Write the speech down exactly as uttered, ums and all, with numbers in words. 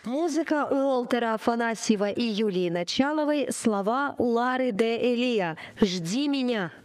Музыка Уолтера Афанасьева и Юлии Началовой, слова Лары де Элия «Жди меня».